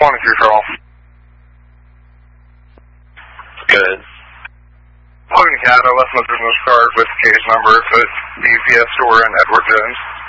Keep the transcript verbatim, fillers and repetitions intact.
One control. Good. Logan Cat, I left my business card with case number for the U P S store in Edward Jones.